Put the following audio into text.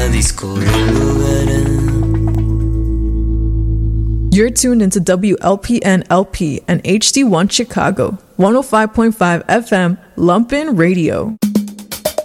disco del lugar. You're tuned into WLPN LP and HD1 Chicago, 105.5 FM, Lumpin' Radio.